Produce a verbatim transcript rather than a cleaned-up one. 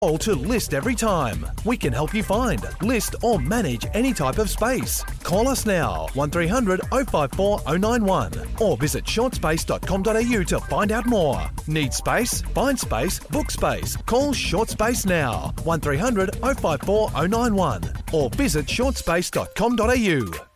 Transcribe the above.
Call to list every time. We can help you find, list or manage any type of space. Call us now, one three hundred oh five four oh nine one, or visit short space dot com dot a u to find out more. Need space? Find space, book space. Call Short Space now, one three hundred oh five four oh nine one, or visit short space dot com dot a u.